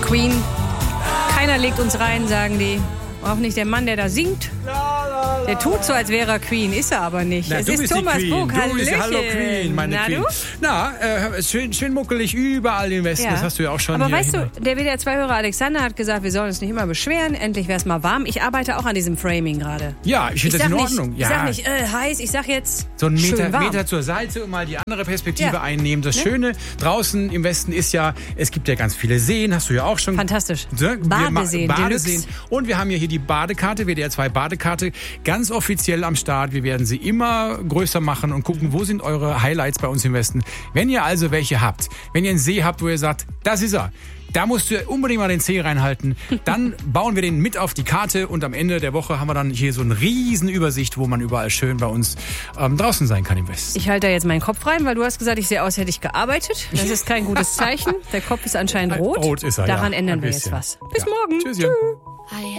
Queen. Keiner legt uns rein, sagen die. Auch nicht der Mann, der da singt. Der tut so, als wäre er Queen, ist er aber nicht. Na, es du ist bist Thomas die Bug. Queen. Du bist die Hallo Queen, meine Na, Queen. Du? Na, schön muckelig überall im Westen, das hast du ja auch schon aber hier. Weißt du, der WDR-2-Hörer Alexander hat gesagt, wir sollen uns nicht immer beschweren, endlich wäre es mal warm. Ich arbeite auch an diesem Framing gerade. Ja, ich finde das in Ordnung. Ich sag nicht heiß, ich sag jetzt so einen schön warm. Meter zur Seite und mal die andere Perspektive Ja. einnehmen. Das Schöne draußen im Westen ist ja, es gibt ja ganz viele Seen, hast du ja auch schon. Fantastisch. Badeseen. Deluxe. Und wir haben ja hier die Badekarte, WDR 2 Badekarte, ganz offiziell am Start. Wir werden sie immer größer machen und gucken, wo sind eure Highlights bei uns im Westen. Wenn ihr also welche habt, wenn ihr einen See habt, wo ihr sagt, das ist er, da musst du unbedingt mal den Zeh reinhalten, dann bauen wir den mit auf die Karte und am Ende der Woche haben wir dann hier so eine riesen Übersicht, wo man überall schön bei uns draußen sein kann im Westen. Ich halte da jetzt meinen Kopf rein, weil du hast gesagt, ich sehe aus, hätte ich gearbeitet. Das ist kein gutes Zeichen. Der Kopf ist anscheinend rot. Rot ist er, Daran ja, ändern ein wir jetzt bisschen. was. Bis Ja. morgen. Tschüsschen. Tschüss.